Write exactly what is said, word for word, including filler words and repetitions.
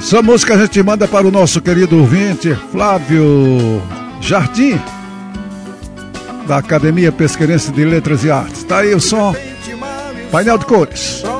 Essa música a gente manda para o nosso querido ouvinte Flávio Jardim, da Academia Pesqueirense de Letras e Artes. Tá aí o som, painel de cores.